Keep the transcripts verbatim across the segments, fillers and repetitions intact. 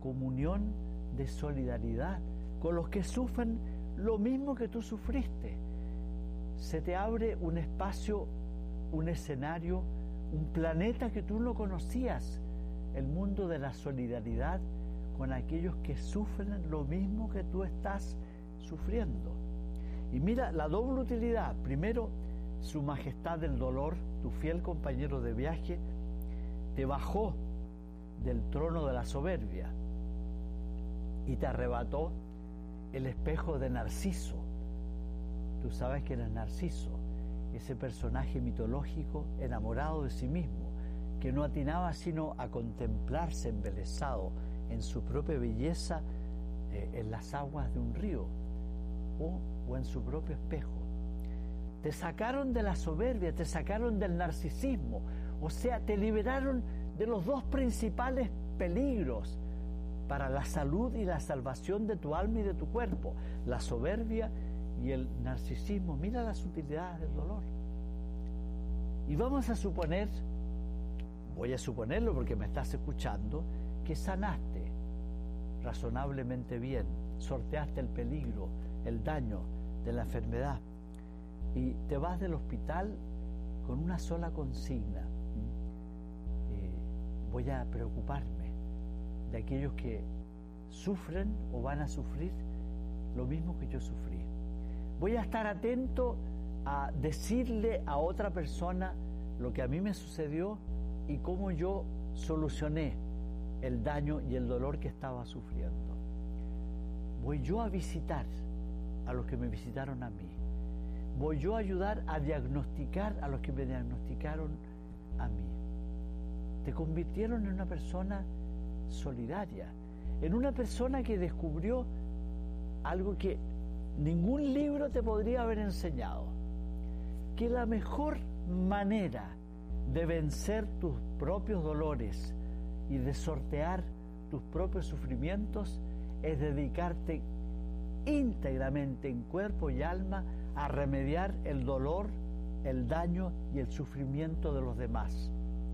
comunión de solidaridad con los que sufren lo mismo que tú sufriste. Se te abre un espacio, un escenario, un planeta que tú no conocías, el mundo de la solidaridad con aquellos que sufren lo mismo que tú estás sufriendo. Y mira la doble utilidad. Primero, Su Majestad del Dolor, tu fiel compañero de viaje, te bajó del trono de la soberbia y te arrebató el espejo de Narciso. Tú sabes que eres Narciso, ese personaje mitológico enamorado de sí mismo, que no atinaba sino a contemplarse embelesado en su propia belleza eh, en las aguas de un río o, o en su propio espejo. Te sacaron de la soberbia, te sacaron del narcisismo, o sea, te liberaron de los dos principales peligros para la salud y la salvación de tu alma y de tu cuerpo, la soberbia y el narcisismo. Mira las utilidades del dolor. Y vamos a suponer, voy a suponerlo porque me estás escuchando, que sanaste razonablemente bien, sorteaste el peligro, el daño de la enfermedad y te vas del hospital con una sola consigna: eh, voy a preocuparme de aquellos que sufren o van a sufrir lo mismo que yo sufrí. Voy a estar atento a decirle a otra persona lo que a mí me sucedió y cómo yo solucioné el daño y el dolor que estaba sufriendo. Voy yo a visitar a los que me visitaron a mí. Voy yo a ayudar a diagnosticar a los que me diagnosticaron a mí. Te convirtieron en una persona solidaria, en una persona que descubrió algo que ningún libro te podría haber enseñado, que la mejor manera de vencer tus propios dolores y de sortear tus propios sufrimientos es dedicarte íntegramente en cuerpo y alma a remediar el dolor, el daño y el sufrimiento de los demás.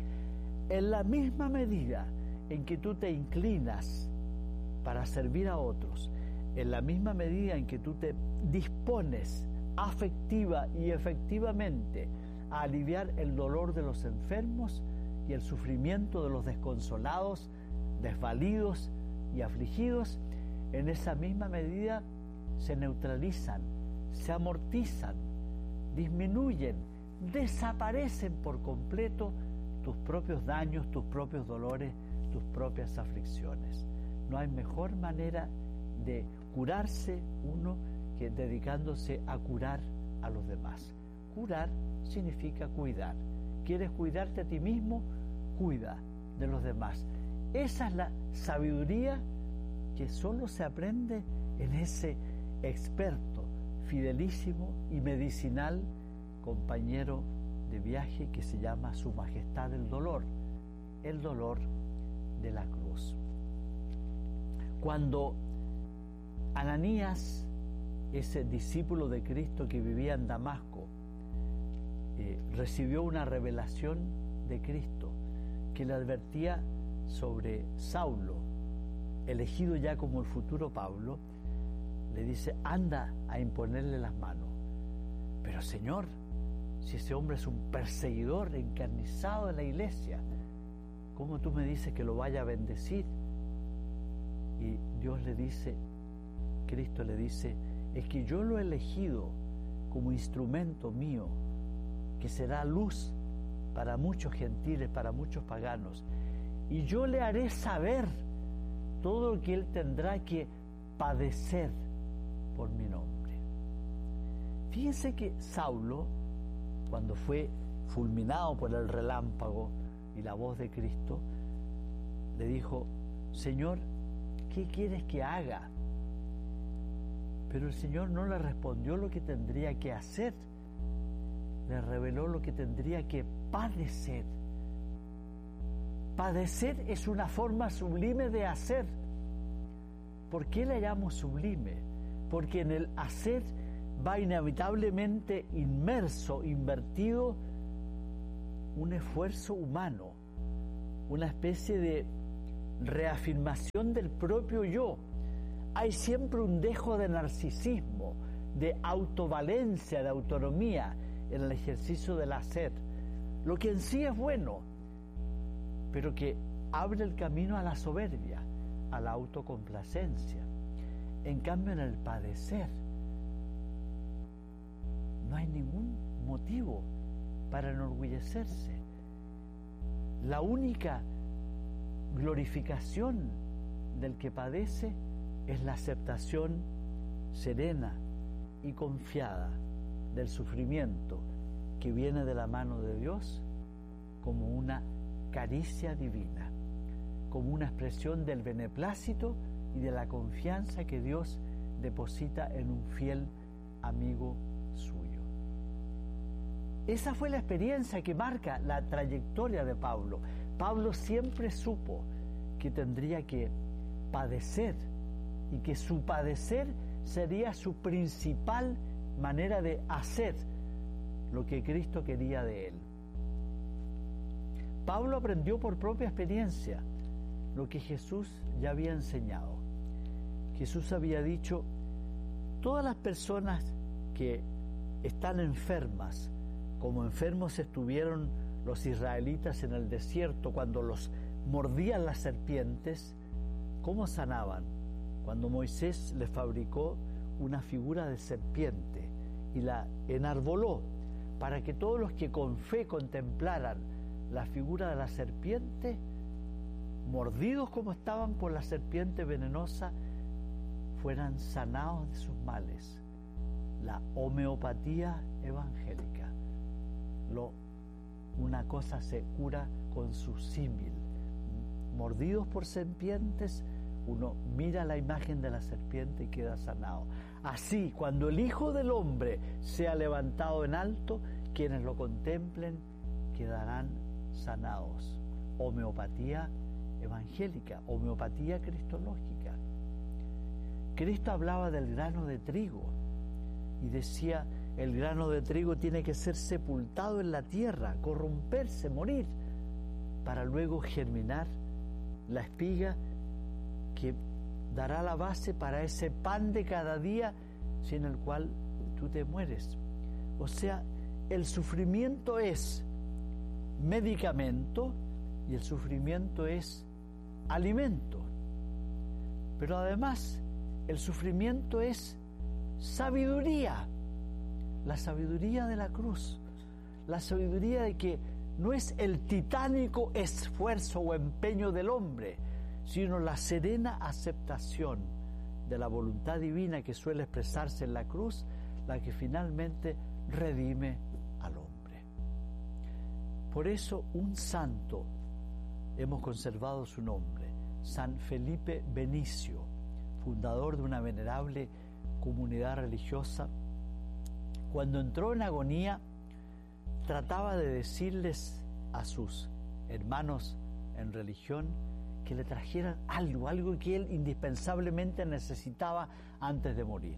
En la misma medida en que tú te inclinas para servir a otros, en la misma medida en que tú te dispones afectiva y efectivamente a aliviar el dolor de los enfermos y el sufrimiento de los desconsolados, desvalidos y afligidos, en esa misma medida se neutralizan, se amortizan, disminuyen, desaparecen por completo tus propios daños, tus propios dolores, tus propias aflicciones. No hay mejor manera de curarse uno que dedicándose a curar a los demás. Curar significa cuidar. ¿Quieres cuidarte a ti mismo? Cuida de los demás. Esa es la sabiduría que solo se aprende en ese experto, fidelísimo y medicinal compañero de viaje que se llama Su Majestad el Dolor, el dolor de la cruz. Cuando Ananías, ese discípulo de Cristo que vivía en Damasco, eh, recibió una revelación de Cristo que le advertía sobre Saulo, elegido ya como el futuro Pablo, le dice: anda a imponerle las manos. Pero Señor, si ese hombre es un perseguidor encarnizado de la iglesia, ¿cómo tú me dices que lo vaya a bendecir? Y Dios le dice, Cristo le dice, es que yo lo he elegido como instrumento mío, que será luz para muchos gentiles, para muchos paganos, y yo le haré saber todo lo que él tendrá que padecer por mi nombre. Fíjense que Saulo, cuando fue fulminado por el relámpago y la voz de Cristo, le dijo: Señor, ¿qué quieres que haga? Pero el Señor no le respondió lo que tendría que hacer, le reveló lo que tendría que padecer. Padecer es una forma sublime de hacer. ¿Por qué la llamo sublime? Porque en el hacer va inevitablemente inmerso, invertido, un esfuerzo humano, una especie de reafirmación del propio yo. Hay siempre un dejo de narcisismo, de autovalencia, de autonomía en el ejercicio del hacer, lo que en sí es bueno, pero que abre el camino a la soberbia, a la autocomplacencia. En cambio, en el padecer no hay ningún motivo para enorgullecerse. La única glorificación del que padece es la aceptación serena y confiada del sufrimiento que viene de la mano de Dios como una caricia divina, como una expresión del beneplácito y de la confianza que Dios deposita en un fiel amigo suyo. Esa fue la experiencia que marca la trayectoria de Pablo. Pablo siempre supo que tendría que padecer y que su padecer sería su principal manera de hacer lo que Cristo quería de él. Pablo aprendió por propia experiencia lo que Jesús ya había enseñado. Jesús había dicho: todas las personas que están enfermas, como enfermos estuvieron los israelitas en el desierto cuando los mordían las serpientes, ¿cómo sanaban? Cuando Moisés les fabricó una figura de serpiente y la enarboló para que todos los que con fe contemplaran la figura de la serpiente, mordidos como estaban por la serpiente venenosa, fueran sanados de sus males. La homeopatía evangélica. Lo, una cosa se cura con su símil. Mordidos por serpientes, uno mira la imagen de la serpiente y queda sanado. Así, cuando el Hijo del Hombre sea levantado en alto, quienes lo contemplen quedarán sanados. Homeopatía evangélica, homeopatía cristológica. Cristo hablaba del grano de trigo y decía: el grano de trigo tiene que ser sepultado en la tierra, corromperse, morir, para luego germinar la espiga que dará la base para ese pan de cada día sin el cual tú te mueres. O sea, el sufrimiento es medicamento y el sufrimiento es alimento. Pero además, el sufrimiento es sabiduría, la sabiduría de la cruz, la sabiduría de que no es el titánico esfuerzo o empeño del hombre, sino la serena aceptación de la voluntad divina que suele expresarse en la cruz, la que finalmente redime al hombre. Por eso un santo, hemos conservado su nombre, San Felipe Benicio, fundador de una venerable comunidad religiosa, cuando entró en agonía, trataba de decirles a sus hermanos en religión que le trajeran algo, algo que él indispensablemente necesitaba antes de morir.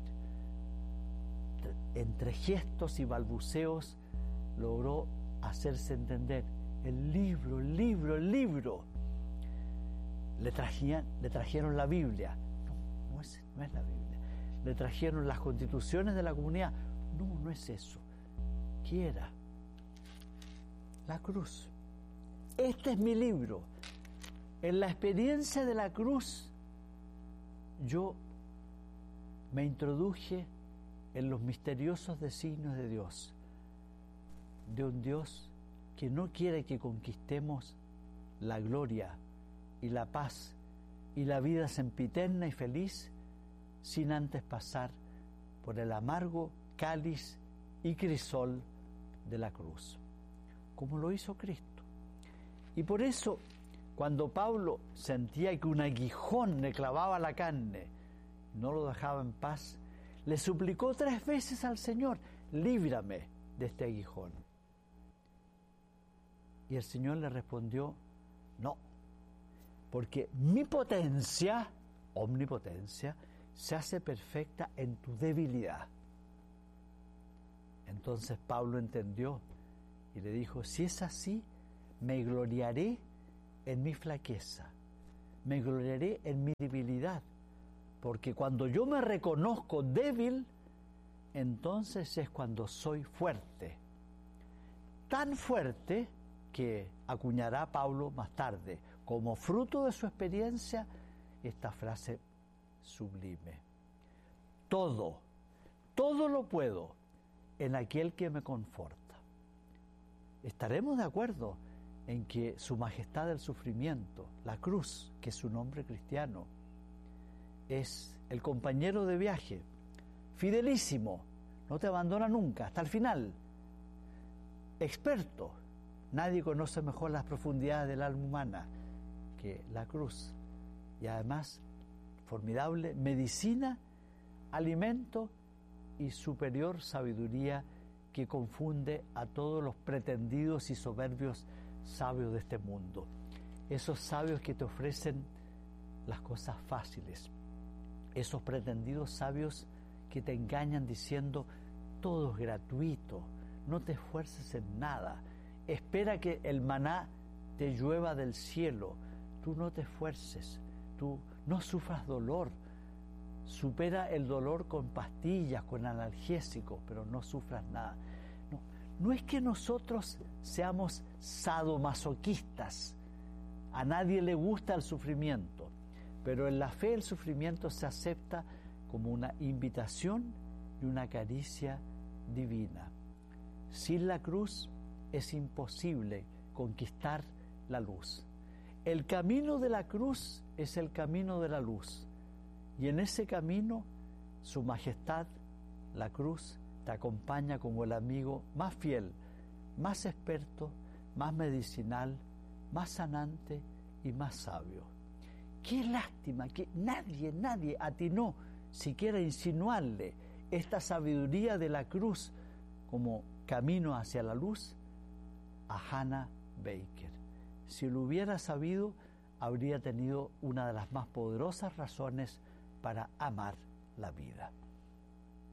Entre gestos y balbuceos logró hacerse entender: el libro, el libro, el libro. Le, trajían, le trajeron la Biblia. No, no es, no es la Biblia. Le trajeron las constituciones de la comunidad. No, no es eso. ¿Qué era? La cruz. Este es mi libro. En la experiencia de la cruz, yo me introduje en los misteriosos designios de Dios, de un Dios que no quiere que conquistemos la gloria y la paz y la vida sempiterna y feliz sin antes pasar por el amargo cáliz y crisol de la cruz, como lo hizo Cristo. Y por eso, cuando Pablo sentía que un aguijón le clavaba la carne, no lo dejaba en paz, le suplicó tres veces al Señor: líbrame de este aguijón. Y el Señor le respondió: no, porque mi potencia, omnipotencia, se hace perfecta en tu debilidad. Entonces Pablo entendió y le dijo: si es así, me gloriaré en mi flaqueza, me gloriaré en mi debilidad, porque cuando yo me reconozco débil, entonces es cuando soy fuerte. Tan fuerte que acuñará Pablo más tarde, como fruto de su experiencia, esta frase sublime. Todo, todo lo puedo en aquel que me conforta. Estaremos de acuerdo en que su majestad del sufrimiento, la cruz, que es su nombre cristiano, es el compañero de viaje, fidelísimo, no te abandona nunca, hasta el final, experto. Nadie conoce mejor las profundidades del alma humana que la cruz, y además formidable medicina, alimento y superior sabiduría que confunde a todos los pretendidos y soberbios sabios de este mundo. Esos sabios que te ofrecen las cosas fáciles, esos pretendidos sabios que te engañan diciendo todo es gratuito, no te esfuerces en nada, espera que el maná te llueva del cielo, tú no te esfuerces, tú no sufras dolor, supera el dolor con pastillas, con analgésicos, pero no sufras nada. No, no es que nosotros seamos sadomasoquistas, a nadie le gusta el sufrimiento, pero en la fe el sufrimiento se acepta como una invitación y una caricia divina. Sin la cruz es imposible conquistar la luz. El camino de la cruz es el camino de la luz, y en ese camino su majestad, la cruz, te acompaña como el amigo más fiel, más experto, más medicinal, más sanante y más sabio. Qué lástima que nadie, nadie atinó siquiera a insinuarle esta sabiduría de la cruz como camino hacia la luz a Hannah Baker. Si lo hubiera sabido, habría tenido una de las más poderosas razones para amar la vida.